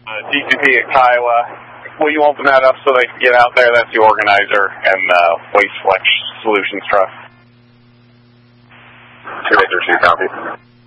DCP at Kiowa. Will you open that up so they can get out there? That's the organizer and Waste Flex Solutions Trust. 282, copy.